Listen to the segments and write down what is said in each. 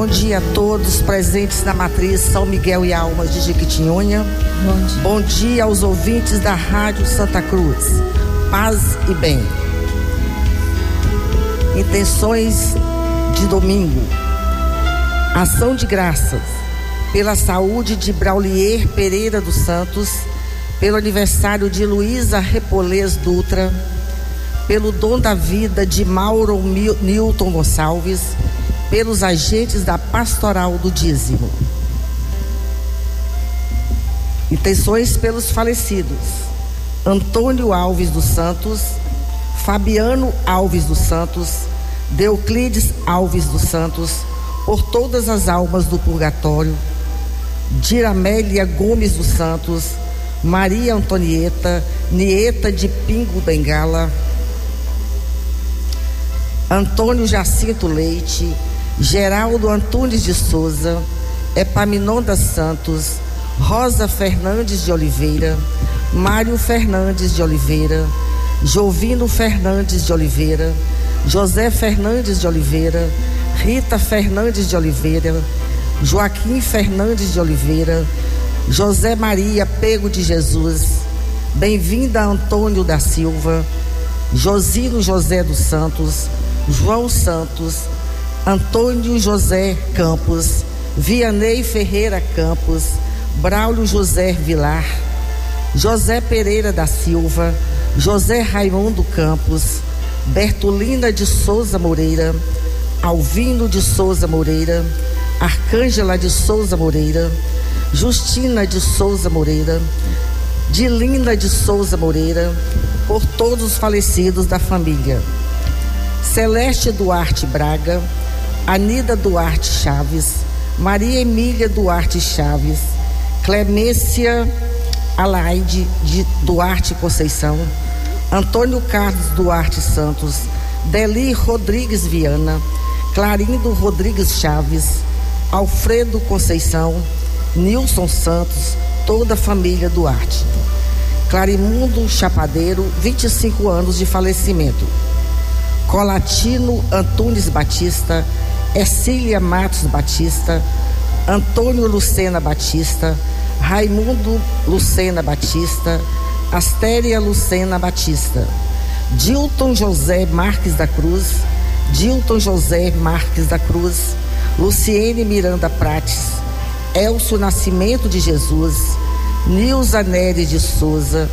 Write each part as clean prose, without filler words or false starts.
dia a todos presentes na Matriz São Miguel e Almas de Jequitinhonha. Bom dia aos ouvintes da Rádio Santa Cruz. Paz e bem. Intenções de domingo. Ação de graças pela saúde de Braulier Pereira dos Santos, pelo aniversário de Luísa Repolês Dutra, pelo dom da vida de Mauro Newton Gonçalves, pelos agentes da Pastoral do Dízimo. Intenções pelos falecidos: Antônio Alves dos Santos, Fabiano Alves dos Santos, Deuclides Alves dos Santos, por todas as almas do purgatório, Diramélia Gomes dos Santos, Maria Antonieta, Nieta de Pingo Bengala, Antônio Jacinto Leite, Geraldo Antunes de Souza, Epaminonda Santos, Rosa Fernandes de Oliveira, Mário Fernandes de Oliveira, Jovino Fernandes de Oliveira, José Fernandes de Oliveira, Rita Fernandes de Oliveira, Joaquim Fernandes de Oliveira, José Maria Pego de Jesus, Bem-vinda Antônio da Silva, Josino José dos Santos, João Santos, Antônio José Campos, Vianney Ferreira Campos, Braulio José Vilar, José Pereira da Silva, José Raimundo Campos, Bertolina de Souza Moreira, Alvino de Souza Moreira, Arcângela de Souza Moreira, Justina de Souza Moreira, Dilina de Souza Moreira, por todos os falecidos da família: Celeste Duarte Braga, Anida Duarte Chaves, Maria Emília Duarte Chaves, Clemência Alaide de Duarte Conceição, Antônio Carlos Duarte Santos, Deli Rodrigues Viana, Clarindo Rodrigues Chaves, Alfredo Conceição, Nilson Santos, toda a família Duarte. Clarimundo Chapadeiro, 25 anos de falecimento. Colatino Antunes Batista, Ercília Matos Batista, Antônio Lucena Batista, Raimundo Lucena Batista, Astéria Lucena Batista, Dilton José Marques da Cruz, Dilton José Marques da Cruz, Luciene Miranda Prates, Elcio Nascimento de Jesus, Nilza Neres de Souza,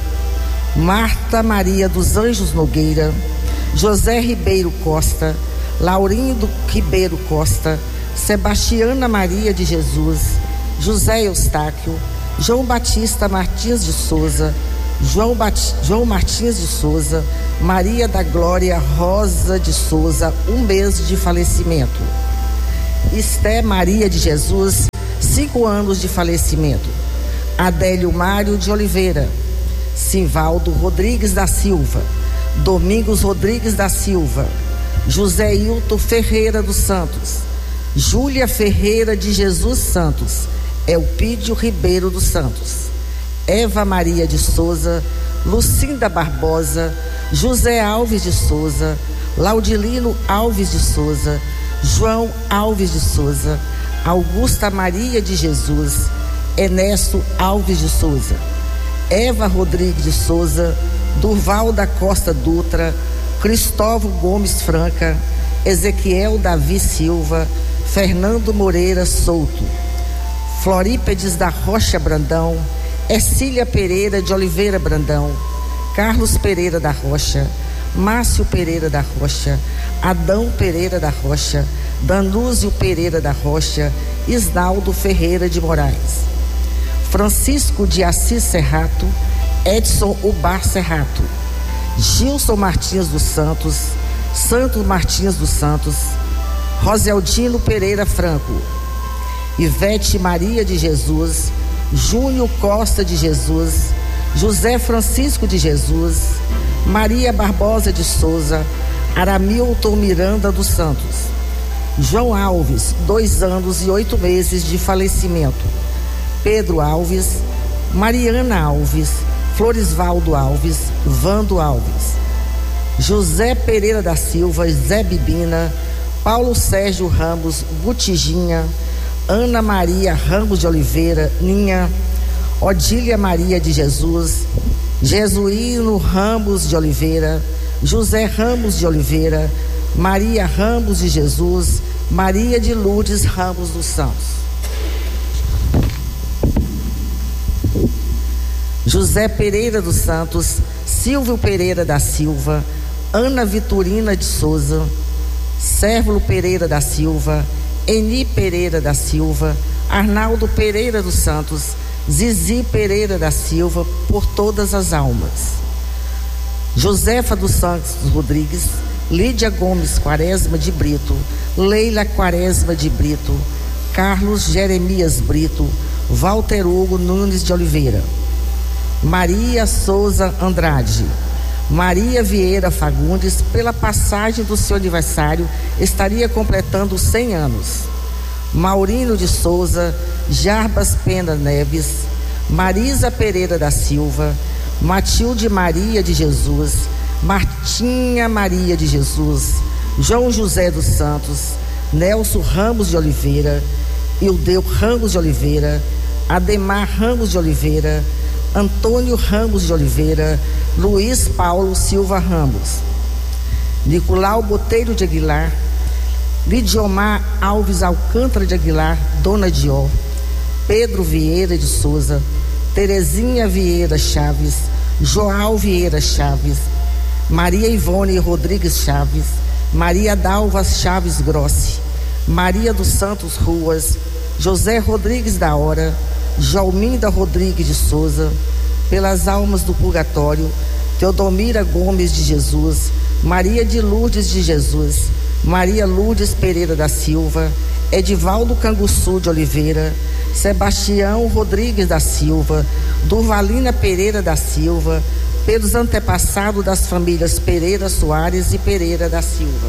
Marta Maria dos Anjos Nogueira, José Ribeiro Costa, Laurindo Ribeiro Costa, Sebastiana Maria de Jesus, José Eustáquio, João Batista Martins de Souza, João Martins de Souza, Maria da Glória Rosa de Souza, 1 mês de falecimento. Esté Maria de Jesus, 5 anos de falecimento. Adélio Mário de Oliveira, Simvaldo Rodrigues da Silva, Domingos Rodrigues da Silva, José Hilton Ferreira dos Santos, Júlia Ferreira de Jesus Santos, Elpídio Ribeiro dos Santos, Eva Maria de Souza, Lucinda Barbosa, José Alves de Souza, Laudilino Alves de Souza, João Alves de Souza, Augusta Maria de Jesus, Ernesto Alves de Souza, Eva Rodrigues de Souza, Durval da Costa Dutra, Cristóvão Gomes Franca, Ezequiel Davi Silva, Fernando Moreira Souto, Florípedes da Rocha Brandão, Ercília Pereira de Oliveira Brandão, Carlos Pereira da Rocha, Márcio Pereira da Rocha, Adão Pereira da Rocha, Danúzio Pereira da Rocha, Isnaldo Ferreira de Moraes, Francisco de Assis Serrato, Edson Ubar Serrato, Gilson Martins dos Santos, Santos Martins dos Santos, Roseldino Pereira Franco, Ivete Maria de Jesus, Júnior Costa de Jesus, José Francisco de Jesus, Maria Barbosa de Souza, Aramilton Miranda dos Santos, João Alves, 2 anos e 8 meses de falecimento, Pedro Alves, Mariana Alves, Florisvaldo Alves, Vando Alves, José Pereira da Silva, Zé Bibina, Paulo Sérgio Ramos Butijinha, Ana Maria Ramos de Oliveira Ninha, Odília Maria de Jesus, Jesuíno Ramos de Oliveira, José Ramos de Oliveira, Maria Ramos de Jesus, Maria de Lourdes Ramos dos Santos. José Pereira dos Santos, Silvio Pereira da Silva, Ana Vitorina de Souza, Sérvulo Pereira da Silva, Eni Pereira da Silva, Arnaldo Pereira dos Santos, Zizi Pereira da Silva, por todas as almas. Josefa dos Santos Rodrigues, Lídia Gomes Quaresma de Brito, Leila Quaresma de Brito, Carlos Jeremias Brito, Walter Hugo Nunes de Oliveira, Maria Souza Andrade, Maria Vieira Fagundes, pela passagem do seu aniversário, estaria completando 100 anos. Maurino de Souza, Jarbas Pena Neves, Marisa Pereira da Silva, Matilde Maria de Jesus, Martinha Maria de Jesus, João José dos Santos, Nelson Ramos de Oliveira, Ildeu Ramos de Oliveira, Ademar Ramos de Oliveira, Antônio Ramos de Oliveira, Luiz Paulo Silva Ramos, Nicolau Botelho de Aguilar, Lidiomar Alves Alcântara de Aguilar, Dona Dió, Pedro Vieira de Souza, Terezinha Vieira Chaves, João Vieira Chaves, Maria Ivone Rodrigues Chaves, Maria Dalva Chaves Grossi, Maria dos Santos Ruas, José Rodrigues da Hora, Jalminda Rodrigues de Souza, pelas almas do purgatório, Teodomira Gomes de Jesus, Maria de Lourdes de Jesus, Maria Lourdes Pereira da Silva, Edivaldo Canguçu de Oliveira, Sebastião Rodrigues da Silva, Durvalina Pereira da Silva, pelos antepassados das famílias Pereira Soares e Pereira da Silva.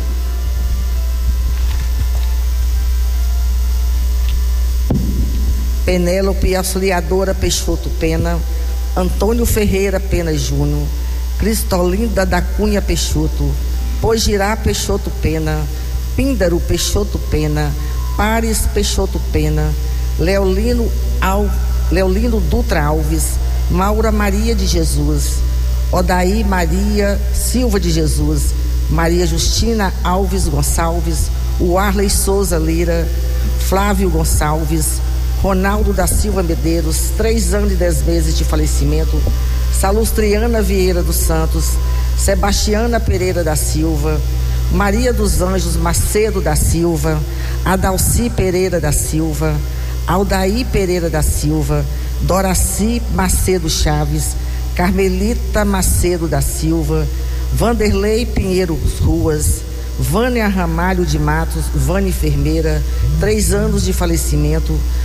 Penélope Auxiliadora Peixoto Pena, Antônio Ferreira Pena Júnior, Cristolinda da Cunha Peixoto, Pogirá Peixoto Pena, Píndaro Peixoto Pena, Pares Peixoto Pena, Leolino Dutra Alves, Maura Maria de Jesus, Odaí Maria Silva de Jesus, Maria Justina Alves Gonçalves, Warley Souza Lira, Flávio Gonçalves, Ronaldo da Silva Medeiros, 3 anos e 10 meses de falecimento, Salustriana Vieira dos Santos, Sebastiana Pereira da Silva, Maria dos Anjos Macedo da Silva, Adalci Pereira da Silva, Aldaí Pereira da Silva, Doraci Macedo Chaves, Carmelita Macedo da Silva, Vanderlei Pinheiro Ruas, Vânia Ramalho de Matos, Vânia enfermeira, 3 anos de falecimento,